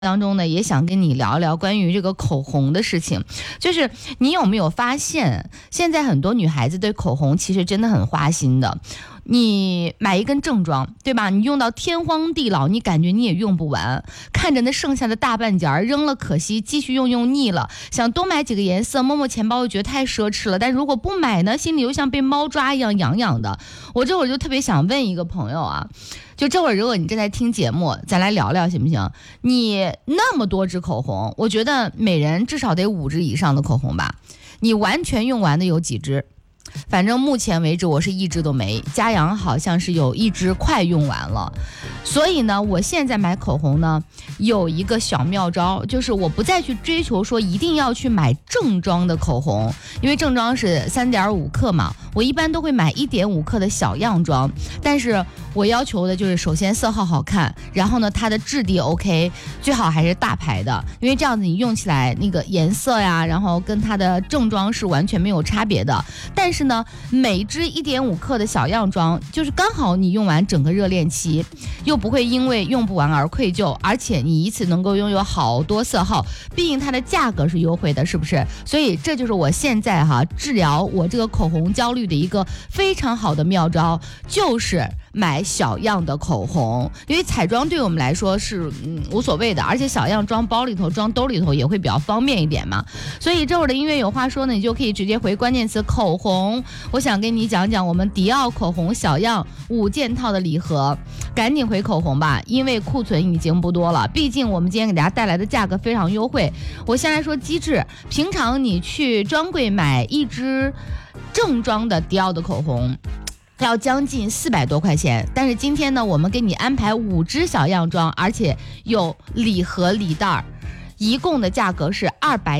当中呢，也想跟你聊一聊关于这个口红的事情。就是你有没有发现，现在很多女孩子对口红其实真的很花心的。你买一根正装，对吧？你用到天荒地老，你感觉你也用不完，看着那剩下的大半截扔了可惜，继续用腻了，想多买几个颜色，摸摸钱包又觉得太奢侈了，但如果不买呢，心里又像被猫抓一样痒痒的。我这会儿就特别想问一个朋友啊，就这会儿如果你正在听节目，咱来聊聊行不行？你那么多支口红，我觉得每人至少得5支以上的口红吧，你完全用完的有几支？反正目前为止我是1支都没，佳阳好像是有1支快用完了。所以呢，我现在买口红呢有一个小妙招，就是我不再去追求说一定要去买正装的口红，因为正装是3.5克嘛，我一般都会买1.5克的小样装。但是我要求的就是首先色号好看，然后呢它的质地 OK， 最好还是大牌的，因为这样子你用起来那个颜色呀，然后跟它的正装是完全没有差别的。但是呢，每支1.5克的小样装，就是刚好你用完整个热恋期，又不会因为用不完而愧疚，而且你一次能够拥有好多色号，毕竟它的价格是优惠的，是不是？所以这就是我现在治疗我这个口红焦虑的一个非常好的妙招，就是买小样的口红。因为彩妆对我们来说是无所谓的，而且小样装包里头装兜里头也会比较方便一点嘛。所以这会儿的音乐有话说呢，你就可以直接回关键词口红，我想跟你讲讲我们迪奥口红小样5件套的礼盒，赶紧回口红吧，因为库存已经不多了，毕竟我们今天给大家带来的价格非常优惠。我先来说机制，平常你去专柜买1支正装的迪奥的口红要将近400多块钱，但是今天呢，我们给你安排5支小样装，而且有礼盒礼袋，一共的价格是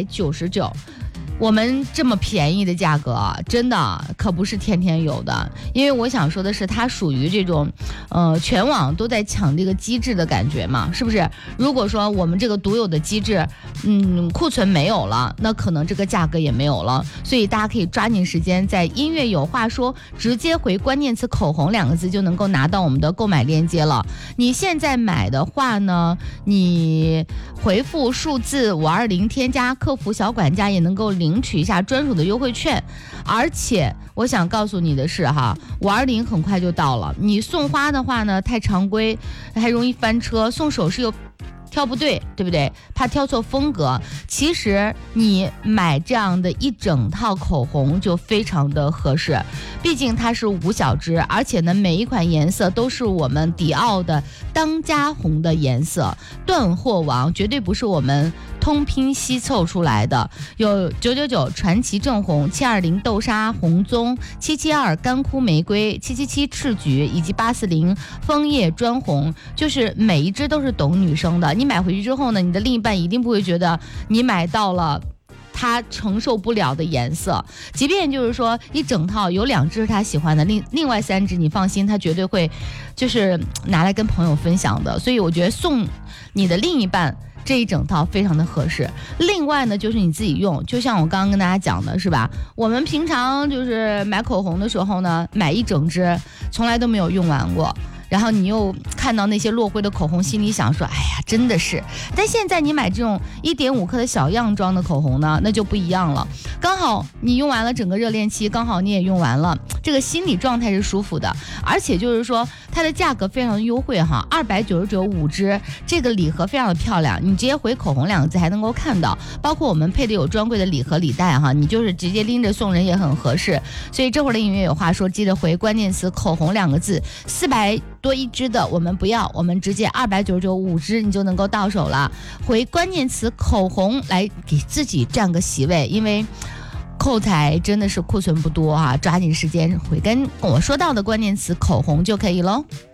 299。我们这么便宜的价格真的可不是天天有的。因为我想说的是，它属于这种全网都在抢这个机制的感觉嘛，是不是？如果说我们这个独有的机制库存没有了，那可能这个价格也没有了。所以大家可以抓紧时间，在音乐有话说直接回关键词口红2个字就能够拿到我们的购买链接了。你现在买的话呢，你回复数字520添加客服小管家，也能够领取一下专属的优惠券。而且我想告诉你的是520很快就到了，你送花的话呢太常规还容易翻车，送首饰又挑不对，对不对？怕挑错风格。其实你买这样的一整套口红就非常的合适，毕竟它是5小支，而且呢每一款颜色都是我们迪奥的当家红的颜色，断货王，绝对不是我们通拼西凑出来的。有999传奇正红、720豆沙红棕、772干枯玫瑰、777赤橘以及840枫叶砖红，就是每一支都是懂女生的。你买回去之后呢，你的另一半一定不会觉得你买到了他承受不了的颜色，即便就是说一整套有2支是他喜欢的，另外3支你放心，他绝对会就是拿来跟朋友分享的。所以我觉得送你的另一半这一整套非常的合适。另外呢，就是你自己用，就像我刚刚跟大家讲的是吧，我们平常就是买口红的时候呢，买一整支从来都没有用完过，然后你又看到那些落灰的口红，心里想说哎呀真的是。但现在你买这种1.5克的小样装的口红呢，那就不一样了，刚好你用完了整个热恋期，刚好你也用完了，这个心理状态是舒服的。而且就是说它的价格非常的优惠299 5支，这个礼盒非常的漂亮，你直接回口红2个字还能够看到，包括我们配的有专柜的礼盒礼袋你就是直接拎着送人也很合适。所以这会儿的音乐有话说，记得回关键词口红2个字，400多1支的我们不要，我们直接299 5支你就能够到手了。回关键词口红来给自己占个席位，因为扣材真的是库存不多抓紧时间回跟我说到的关键词口红就可以咯。